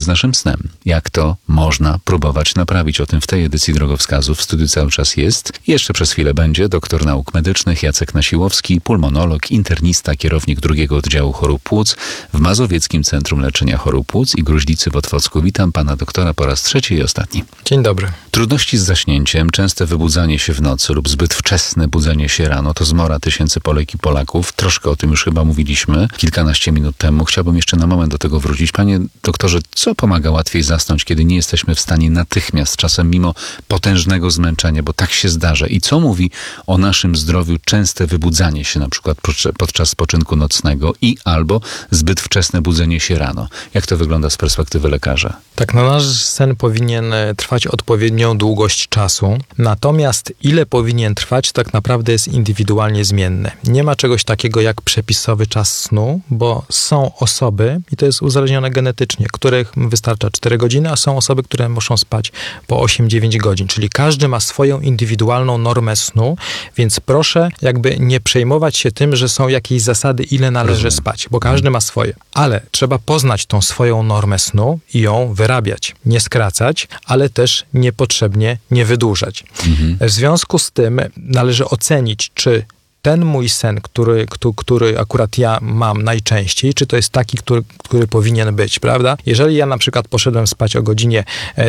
naszym snem. Jak to można próbować naprawić? O tym w tej edycji Drogowskazów w studiu cały czas jest. Jeszcze przez chwilę będzie doktor nauk medycznych Jacek Nasiłowski, pulmonolog, internista, kierownik drugiego oddziału chorób płuc w Mazowieckim Centrum Leczenia Chorób Płuc i Gruźlicy w Otwocku. Witam pana doktora po raz trzeci i ostatni. Dzień dobry. Trudności z zaśnięciem, częste wybudzanie się w nocy lub zbyt wczesne budzenie się rano to zmora tysięcy Polek i Polaków. Troszkę o tym już chyba mówiliśmy kilkanaście minut temu. Chciałbym jeszcze na moment do tego wrócić. Panie doktorze, co pomaga łatwiej zasnąć, kiedy nie jesteśmy w stanie natychmiast, czasem mimo potężnego zmęczenia, bo tak się zdarza. I co mówi o naszym zdrowiu częste wybudzanie się na przykład podczas spoczynku nocnego i albo zbyt wczesne budzenie się rano? Jak to wygląda z perspektywy lekarza? Tak, nasz sen powinien trwać odpowiednią długość czasu, natomiast ile powinien trwać, tak naprawdę jest indywidualnie zmienne. Nie ma czegoś takiego jak przepisowy czas snu, bo są osoby, i to jest uzależnione genetycznie, których wystarcza 4 godziny, a są osoby, które muszą spać po 8-9 godzin, czyli każdy ma swoją indywidualną normę snu, więc proszę jakby nie przejmować się tym, że są jakieś zasady, ile należy spać, bo każdy ma swoje. Ale trzeba poznać tą swoją normę snu i ją wyrabiać. Nie skracać, ale też niepotrzebnie nie wydłużać. W związku z tym należy ocenić, czy ten mój sen, który akurat ja mam najczęściej, czy to jest taki, który powinien być, prawda? Jeżeli ja na przykład poszedłem spać o godzinie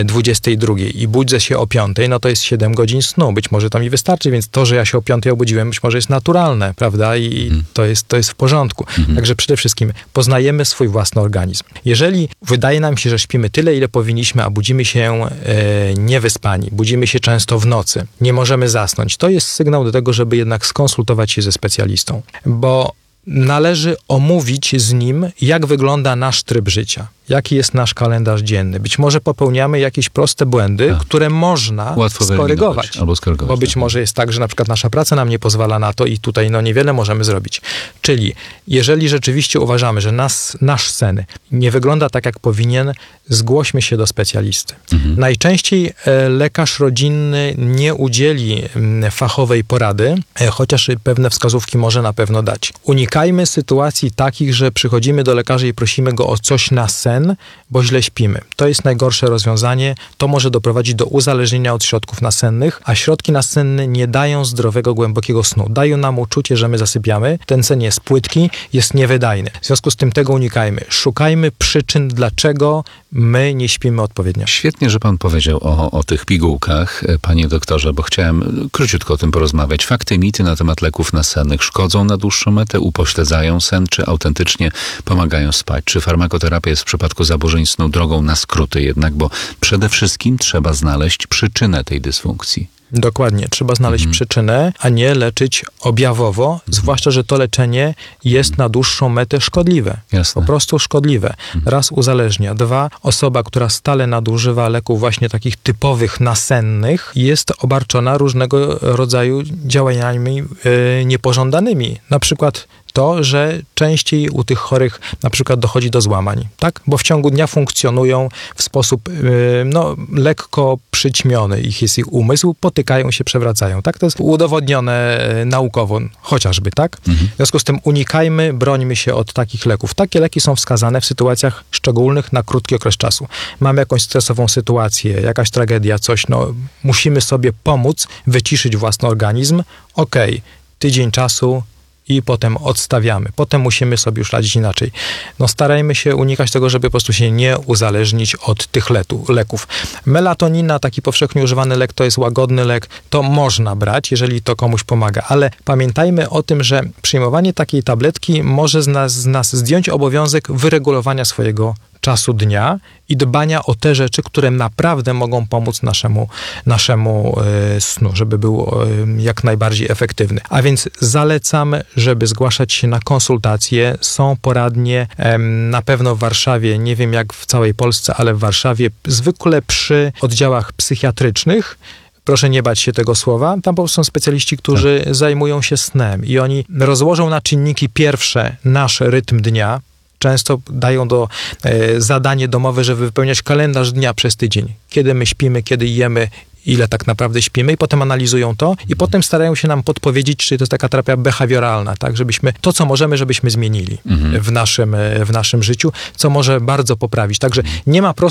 22 i budzę się o 5, no to jest 7 godzin snu. Być może to mi wystarczy, więc to, że ja się o 5 obudziłem, być może jest naturalne, prawda? I to jest w porządku. Także przede wszystkim poznajemy swój własny organizm. Jeżeli wydaje nam się, że śpimy tyle, ile powinniśmy, a budzimy się niewyspani, budzimy się często w nocy, nie możemy zasnąć, to jest sygnał do tego, żeby jednak skonsultować się ze specjalistą, bo należy omówić z nim, jak wygląda nasz tryb życia, jaki jest nasz kalendarz dzienny. Być może popełniamy jakieś proste błędy, które można skorygować. Bo być może jest tak, że na przykład nasza praca nam nie pozwala na to i tutaj niewiele możemy zrobić. Czyli jeżeli rzeczywiście uważamy, że nasz sen nie wygląda tak, jak powinien, zgłośmy się do specjalisty. Najczęściej lekarz rodzinny nie udzieli fachowej porady, chociaż pewne wskazówki może na pewno dać. Unikajmy sytuacji takich, że przychodzimy do lekarza i prosimy go o coś na sen, bo źle śpimy. To jest najgorsze rozwiązanie. To może doprowadzić do uzależnienia od środków nasennych, a środki nasenne nie dają zdrowego, głębokiego snu. Dają nam uczucie, że my zasypiamy. Ten sen jest płytki, jest niewydajny. W związku z tym tego unikajmy. Szukajmy przyczyn, dlaczego my nie śpimy odpowiednio. Świetnie, że pan powiedział o tych pigułkach, panie doktorze, bo chciałem króciutko o tym porozmawiać. Fakty i mity na temat leków nasennych szkodzą na dłuższą metę, upośledzają sen, czy autentycznie pomagają spać? Czy farmakoterapia jest w przypadku zaburzeń snu drogą na skróty jednak, bo przede wszystkim trzeba znaleźć przyczynę tej dysfunkcji. Dokładnie. Trzeba znaleźć przyczynę, a nie leczyć objawowo, zwłaszcza, że to leczenie jest na dłuższą metę szkodliwe. Jasne. Po prostu szkodliwe. Raz uzależnia. 2, osoba, która stale nadużywa leków właśnie takich typowych nasennych, jest obarczona różnego rodzaju działaniami niepożądanymi. Na przykład to, że częściej u tych chorych na przykład dochodzi do złamań, tak? Bo w ciągu dnia funkcjonują w sposób lekko przyćmiony, jest ich umysł, potykają się, przewracają, tak? To jest udowodnione naukowo, chociażby, tak? W związku z tym unikajmy, brońmy się od takich leków. Takie leki są wskazane w sytuacjach szczególnych na krótki okres czasu. Mamy jakąś stresową sytuację, jakaś tragedia, coś, musimy sobie pomóc, wyciszyć własny organizm. Tydzień czasu i potem odstawiamy. Potem musimy sobie już radzić inaczej. Starajmy się unikać tego, żeby po prostu się nie uzależnić od tych leków. Melatonina, taki powszechnie używany lek, to jest łagodny lek. To można brać, jeżeli to komuś pomaga. Ale pamiętajmy o tym, że przyjmowanie takiej tabletki może z nas zdjąć obowiązek wyregulowania swojego czasu dnia i dbania o te rzeczy, które naprawdę mogą pomóc naszemu snu, żeby był jak najbardziej efektywny. A więc zalecam, żeby zgłaszać się na konsultacje. Są poradnie, na pewno w Warszawie, nie wiem jak w całej Polsce, ale w Warszawie, zwykle przy oddziałach psychiatrycznych. Proszę nie bać się tego słowa. Tam po prostu są specjaliści, którzy zajmują się snem i oni rozłożą na czynniki pierwsze nasz rytm dnia. Często dają zadanie domowe, żeby wypełniać kalendarz dnia przez tydzień. Kiedy my śpimy, kiedy jemy, ile tak naprawdę śpimy i potem analizują to i potem starają się nam podpowiedzieć, czy to jest taka terapia behawioralna, tak, żebyśmy to, co możemy, żebyśmy zmienili w naszym życiu, co może bardzo poprawić. Także nie ma